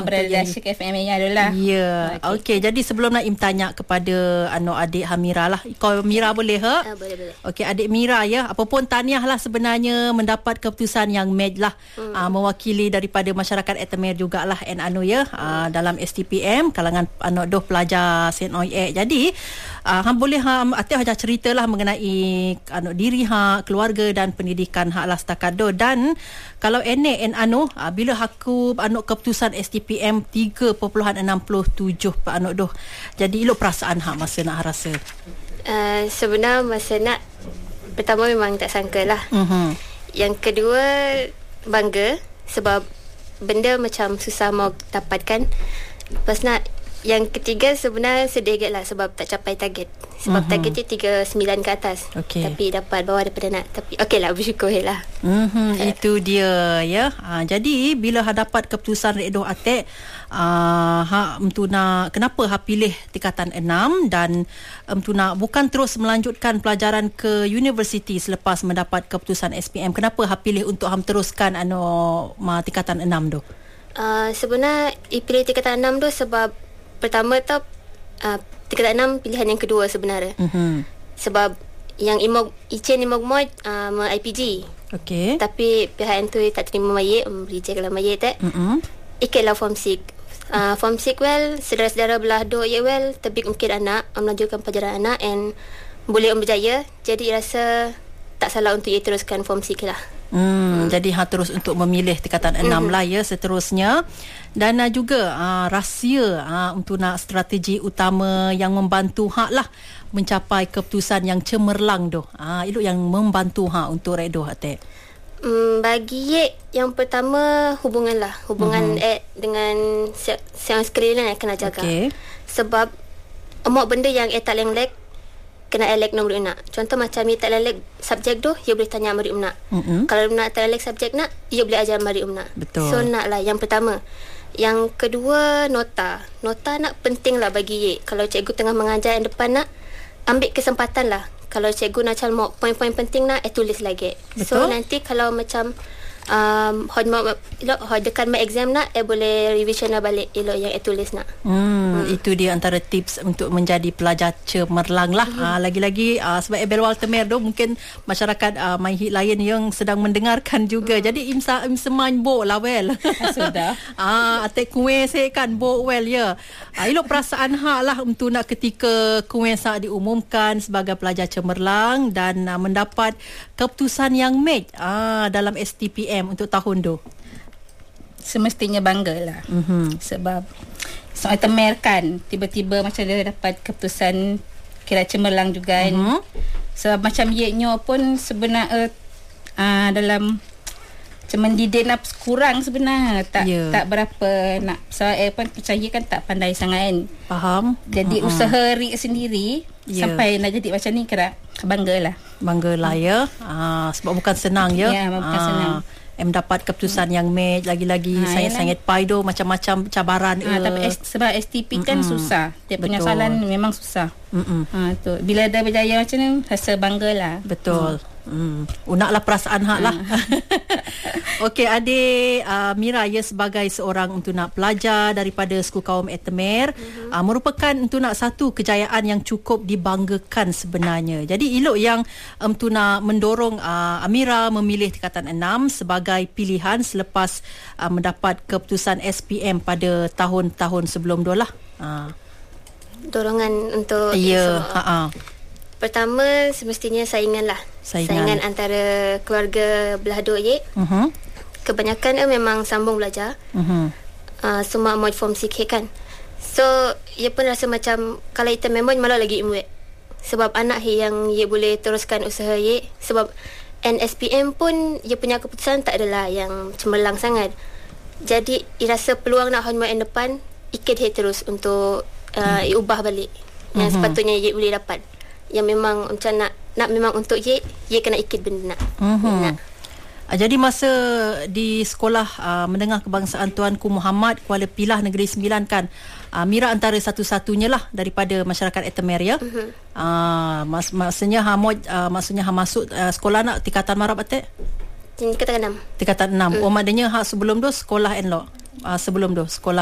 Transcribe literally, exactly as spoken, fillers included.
berrealisasi ke F M A adalah. Ya. Okey, okay, jadi sebelum nak Im tanya kepada anu adik Hamira lah. Kau Mira boleh ha? Uh, boleh boleh. Okey, adik Mira ya. Apapun tahniah lah sebenarnya mendapat keputusan yang match lah. Hmm. Uh, mewakili daripada masyarakat Etemer jugalah and anu ya hmm. uh, dalam S T P M kalangan anu doh pelajar Saint Oye. Jadi uh, hang boleh ha atik aja ceritalah mengenai anu diri ha, keluarga dan pendidikan hak lah setakat do. Dan kalau ene en anu uh, bila aku anu keputusan S T P M tiga perpuluhan enam tujuh anu doh. Jadi ilok perasaan hak masa nak rasa. Uh, sebenar masa nak pertama memang tak sangka lah. Uh-huh. Yang kedua bangga sebab benda macam susah mau dapatkan. Lepas nak yang ketiga sebenarnya sedih gak lah sebab tak capai target. Sebab uh-huh. target dia tiga puluh sembilan ke atas. Okay. Tapi dapat bawah daripada nak. Tapi okey lah, bersyukur lah. Uh-huh. Uh. Itu dia ya. Ha, jadi bila ha dapat keputusan Redho Atik, uh, ha untuk nak kenapa ha pilih tingkatan enam dan untuk nak bukan terus melanjutkan pelajaran ke universiti selepas mendapat keputusan S P M. Kenapa ha pilih untuk ha teruskan anu ma tingkatan enam tu? Uh, sebenarnya pilih tingkatan enam tu sebab pertama tu uh, tingkatan enam pilihan yang kedua sebenarnya. Uh-huh. Sebab yang imog Icen imog mod uh, I P G. Okey. Tapi pihak tu tak terima mayit, reject lah mayit tak. Uh-huh. Ikatlah form six. Uh, form six well, saudara-saudara belah dua ye well, tapi mungkin anak melanjutkan pelajaran anak and boleh berjaya. Jadi rasa tak salah untuk ia teruskan form six lah. Hmm, hmm. Jadi ha terus untuk memilih tingkatan enam mm-hmm. lah ya seterusnya. Dan uh, juga uh, rahsia uh, untuk nak strategi utama yang membantu hak lah mencapai keputusan yang cemerlang tu. Ah uh, itu yang membantu hak untuk Redho Atik. Hmm, bagi Yek yang pertama hubungan lah. Hubungan mm-hmm. Ed dengan yang sekeliling yang kena jaga. Okay. Sebab emok benda yang Ed tak lelek kena elek nombor nak. Contoh macam dia tak lelek subjek tu, dia boleh tanya murid nak. Mm-hmm. Kalau nak tak lelek subjek nak, dia boleh ajar murid nak. Betul. So nak lah yang pertama. Yang kedua nota. Nota nak penting lah bagi Yek. Kalau cikgu tengah mengajar yang depan nak, ambil kesempatan lah. Kalau cikgu nak calmok poin-poin penting nak, eh tulis lagi. Betul. So nanti kalau macam um, hod mau hod dekat mai exam nak, eh boleh revision lah balik elok yang eh tulis nak. Hmm, hmm. Itu dia antara tips untuk menjadi pelajar cemerlang lah. Hmm. Uh, lagi-lagi uh, sebab Ebelwal Temer tu mungkin masyarakat uh, My Hit Lain yang sedang mendengarkan juga. Hmm. Jadi imsa im semain bo lah well. Sudah. Ah, uh, atek kuih saya kan bo well ya. Uh, elok perasaan hak lah untuk nak ketika kuih sa diumumkan sebagai pelajar cemerlang dan uh, mendapat keputusan yang match uh, dalam S T P M untuk tahun tu. Semestinya banggalah. Mm-hmm. Sebab soal Temer kan tiba-tiba macam dia dapat keputusan kira cemerlang juga kan. Mm-hmm. Sebab macam Yeknyo pun sebenarnya uh, dalam macam mendidik nak kurang sebenarnya tak yeah. tak berapa nak. Saya so, pun percaya kan tak pandai sangat kan. Faham. Jadi uh-huh. usaha Rik sendiri yeah. sampai nak jadi macam ni kira banggalah. Banggalah ya. Ah, sebab bukan senang ya. Ya, bukan ah. senang. Em dapat keputusan hmm. yang match lagi-lagi ha, sangat-sangat paido macam-macam cabaran ha, tapi S, sebab S T P kan Mm-mm. susah. Dia punya soalan memang susah. Ha, tu. Bila dah berjaya macam ni rasa banggalah. Betul. Hmm. Unaklah perasaan hak lah. Okey, adik uh, Mira ya sebagai seorang untuk nak pelajar daripada Skul Kaum Etemer mm-hmm. uh, merupakan untuk nak satu kejayaan yang cukup dibanggakan sebenarnya. Jadi elok yang um, untuk nak mendorong uh, Amira memilih tingkatan enam sebagai pilihan selepas uh, mendapat keputusan S P M pada tahun-tahun sebelum tu lah. Uh. Dorongan untuk ya, yeah, pertama semestinya saingan lah. Saingan, saingan antara keluarga belah dua Yek. Uh-huh. Kebanyakan eh, memang sambung belajar. Uh-huh. Uh, semua mod form C K kan. So, ia pun rasa macam kalau kita memang malah lagi imut. Sebab anak yang ia boleh teruskan usaha Yek. Sebab N S P M pun ia punya keputusan tak adalah yang cemerlang sangat. Jadi, ia rasa peluang nak hormat yang depan, ikut ia terus untuk uh, ia ubah balik. Yang uh-huh. sepatutnya ia boleh dapat. Yang memang macam nak nak memang untuk ye ye kena ikut benda nak. Mm-hmm. nak. Jadi masa di sekolah uh, menengah kebangsaan Tuanku Muhammad Kuala Pilah Negeri Sembilan kan, uh, Mira antara satu-satunya lah daripada masyarakat Etemer ya. Mm-hmm. Uh, mas, maksudnya ha mod, uh, maksudnya ha masuk uh, sekolah nak tingkatan marab atik? Tingkatan enam. Tingkatan enam. Mm. Oh maknanya ha sebelum tu sekolah enlok. Uh, sebelum tu sekolah